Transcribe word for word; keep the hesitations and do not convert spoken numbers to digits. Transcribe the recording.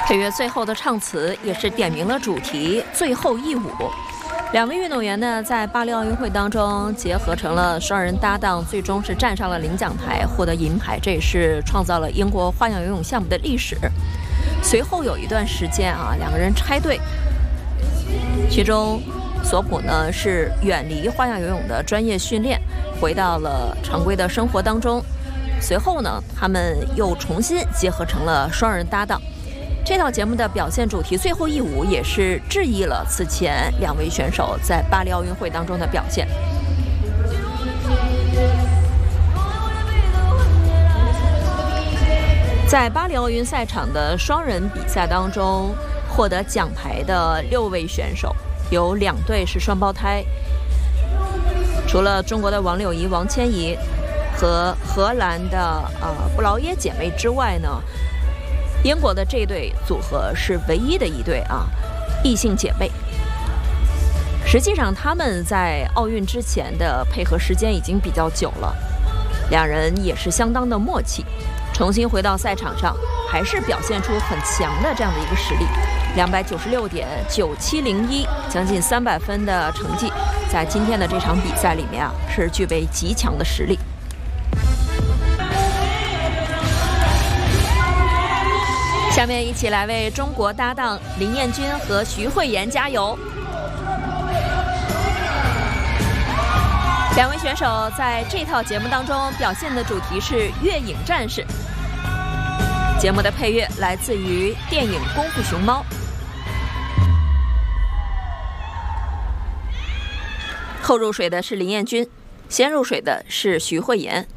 配乐最后的唱词也是点明了主题最后一舞。两位运动员呢，在巴黎奥运会当中结合成了双人搭档，最终是站上了领奖台，获得银牌，这也是创造了英国花样游泳项目的历史。随后有一段时间啊，两个人拆队，其中索普呢是远离花样游泳的专业训练，回到了常规的生活当中。随后呢，他们又重新结合成了双人搭档。这套节目的表现主题最后一舞也是致意了此前两位选手在巴黎奥运会当中的表现。在巴黎奥运赛场的双人比赛当中，获得奖牌的六位选手有两对是双胞胎，除了中国的王柳怡、王千怡和荷兰的呃布劳耶姐妹之外呢，英国的这对组合是唯一的一对啊异性姐妹。实际上他们在奥运之前的配合时间已经比较久了，两人也是相当的默契，重新回到赛场上还是表现出很强的这样的一个实力。两百九十六点九七零一，将近三百分的成绩，在今天的这场比赛里面啊是具备极强的实力。下面一起来为中国搭档林彦君和徐慧妍加油！两位选手在这套节目当中表现的主题是月影战士。节目的配乐来自于电影《功夫熊猫》。后入水的是林彦君，先入水的是徐慧妍。